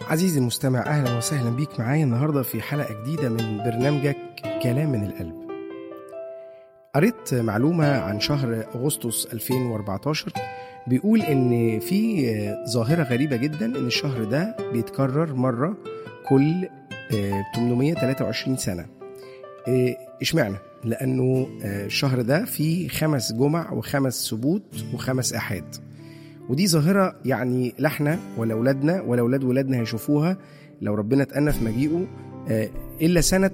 عزيزي المستمع، أهلا وسهلا بيك معايا النهاردة في حلقة جديدة من برنامجك كلام من القلب. قريت معلومة عن شهر أغسطس 2014 بيقول إن في ظاهرة غريبة جدا، إن الشهر ده بيتكرر مرة كل 823 سنة. إشمعنى؟ لأنه الشهر ده فيه 5 جمع و5 سبوت و5 أحاد، ودي ظاهرة يعني لا احنا ولا أولادنا ولا أولاد ولادنا هيشوفوها لو ربنا اتأنى في مجيئه إلا سنة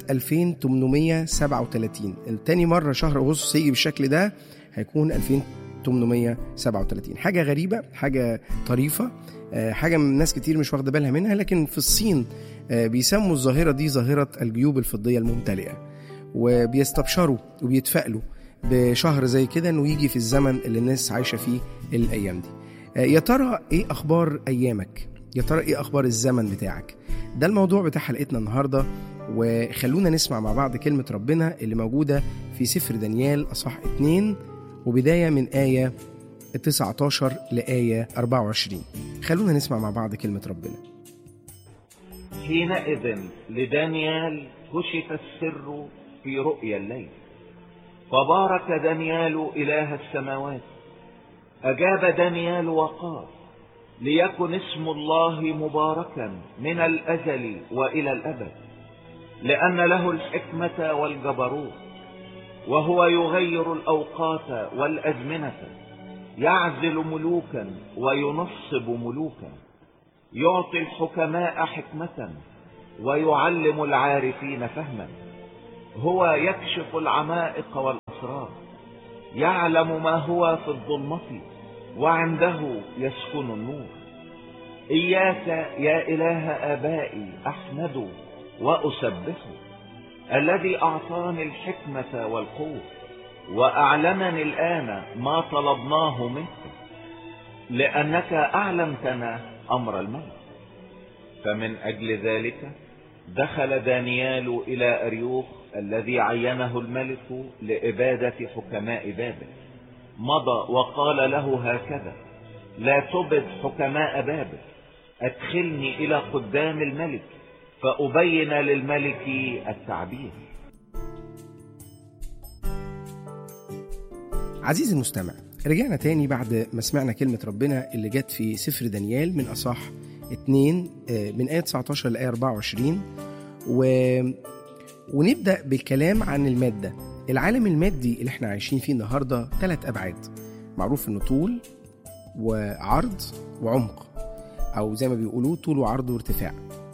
2837. التاني مرة شهر أغسطس يجي بالشكل ده هيكون 2837. حاجة غريبة، حاجة طريفة، حاجة من ناس كتير مش واخدة بالها منها. لكن في الصين بيسموا الظاهرة دي ظاهرة الجيوب الفضية الممتلئة، وبيستبشروا وبيتفائلوا بشهر زي كده انه يجي في الزمن اللي الناس عايشة فيه الأيام دي. يا ترى ايه اخبار ايامك؟ يا ترى ايه اخبار الزمن بتاعك؟ ده الموضوع بتاع حلقتنا النهاردة، وخلونا نسمع مع بعض كلمة ربنا اللي موجودة في سفر دانيال أصحاح 2 وبداية من آية 19 لآية 24. خلونا نسمع مع بعض كلمة ربنا. حينئذ لدانيال كشف السر في رؤيا الليل، فبارك دانيال إله السماوات. أجاب دانيال وقال: ليكن اسم الله مباركا من الأزل وإلى الأبد، لأن له الحكمة والجبروت، وهو يغير الأوقات والأزمنة، يعزل ملوكا وينصب ملوكا، يعطي الحكماء حكمة ويعلم العارفين فهما، هو يكشف العمائق والأسرار، يعلم ما هو في الظلمة وعنده يسكن النور. إياك يا إله آبائي أحمد وأسبح، الذي أعطاني الحكمة والقوة وأعلمني الآن ما طلبناه منك، لأنك أعلمتنا أمر الموت. فمن أجل ذلك دخل دانيال إلى أريوخ الذي عينه الملك لإبادة حكماء بابل، مضى وقال له هكذا: لا تبد حكماء بابل، أدخلني إلى قدام الملك فأبين للملك التعبير. عزيزي المستمع، رجعنا تاني بعد ما سمعنا كلمة ربنا اللي جت في سفر دانيال من أصحاح 2 من آية 19 لآية 24. ونبدأ بالكلام عن المادة. العالم المادي اللي احنا عايشين فيه النهاردة 3 أبعاد، معروف انه طول وعرض وعمق، او زي ما بيقولوا طول وعرض وارتفاع.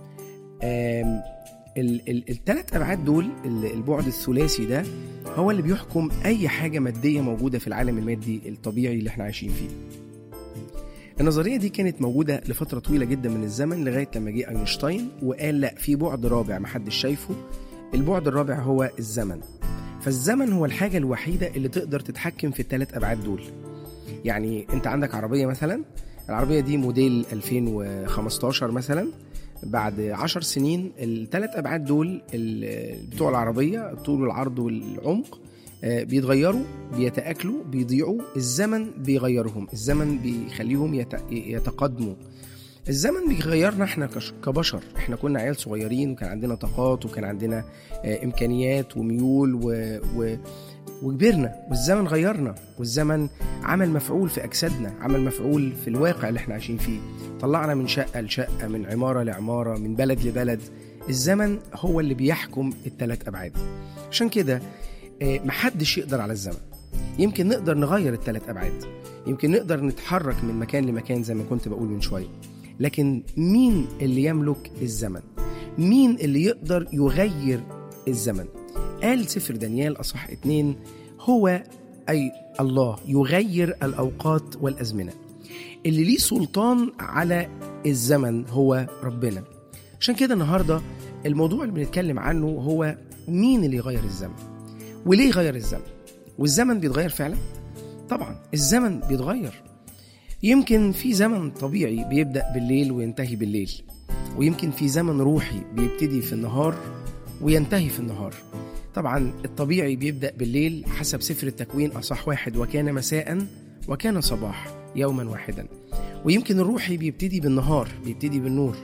ال3 أبعاد دول، البعد الثلاثي ده هو اللي بيحكم اي حاجة مادية موجودة في العالم المادي الطبيعي اللي احنا عايشين فيه. النظرية دي كانت موجودة لفترة طويلة جدا من الزمن لغاية لما جه أينشتاين وقال لا، في بعد رابع محدش شايفه. البعد الرابع هو الزمن. فالزمن هو الحاجة الوحيدة اللي تقدر تتحكم في ال3 أبعاد دول. يعني انت عندك عربية مثلا، العربية دي موديل 2015 مثلا، بعد 10 سنين ال3 أبعاد دول بتوع العربية، الطول والعرض والعمق، بيتغيروا، بيتأكلوا، بيضيعوا. الزمن بيغيرهم، الزمن بيخليهم يتقدموا. الزمن بيغيرنا احنا كبشر. احنا كنا عيال صغيرين وكان عندنا طاقات وكان عندنا امكانيات وميول وكبرنا، والزمن غيرنا، والزمن عمل مفعول في اجسادنا، عمل مفعول في الواقع اللي احنا عايشين فيه. طلعنا من شقة لشقة، من عمارة لعمارة، من بلد لبلد. الزمن هو اللي بيحكم ال3 أبعاد. عشان كده محدش يقدر على الزمن. يمكن نقدر نغير ال3 أبعاد، يمكن نقدر نتحرك من مكان لمكان زي ما كنت بقول من شوية، لكن مين اللي يملك الزمن؟ مين اللي يقدر يغير الزمن؟ قال سفر دانيال أصحاح 2: هو أي الله يغير الأوقات والأزمنة. اللي ليه سلطان على الزمن هو ربنا. عشان كده النهاردة الموضوع اللي بنتكلم عنه هو مين اللي يغير الزمن، وليه يغير الزمن. والزمن بيتغير فعلا؟ طبعا الزمن بيتغير. يمكن في زمن طبيعي بيبدأ بالليل وينتهي بالليل، ويمكن في زمن روحي بيبتدي في النهار وينتهي في النهار. طبعا الطبيعي بيبدأ بالليل حسب سفر التكوين أصحاح 1: وكان مساء وكان صباح يوما واحدا. ويمكن الروحي بيبتدي بالنهار، بيبتدي بالنور.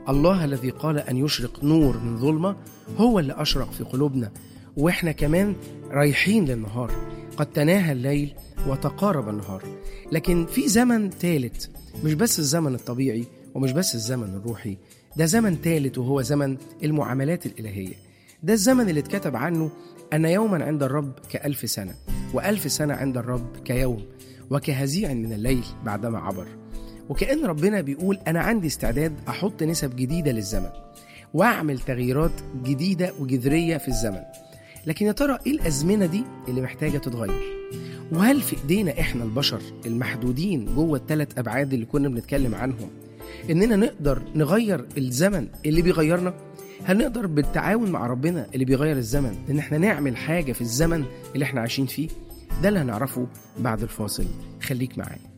الله الذي قال أن يشرق نور من ظلمة هو اللي أشرق في قلوبنا، وإحنا كمان رايحين للنهار. قد تناهى الليل وتقارب النهار. لكن في زمن ثالث، مش بس الزمن الطبيعي ومش بس الزمن الروحي، ده زمن ثالث وهو زمن المعاملات الإلهية. ده الزمن اللي اتكتب عنه أن يوما عند الرب ك1000 سنة، و1000 سنة عند الرب كيوم، وكهزيع من الليل بعدما عبر. وكأن ربنا بيقول أنا عندي استعداد أحط نسب جديدة للزمن وأعمل تغييرات جديدة وجذرية في الزمن. لكن يا ترى إيه الأزمنة دي اللي محتاجة تتغير؟ وهل في إيدينا إحنا البشر المحدودين جوه ال3 أبعاد اللي كنا بنتكلم عنهم إننا نقدر نغير الزمن اللي بيغيرنا؟ هل نقدر بالتعاون مع ربنا اللي بيغير الزمن إن إحنا نعمل حاجة في الزمن اللي إحنا عايشين فيه؟ ده اللي هنعرفه بعد الفاصل. خليك معايا.